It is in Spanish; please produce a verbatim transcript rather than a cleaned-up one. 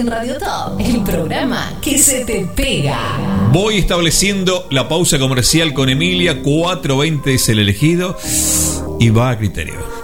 en Radio Top, el programa que se te pega. Voy estableciendo la pausa comercial con Emilia. Cuatro veinte es el elegido y va a criterio.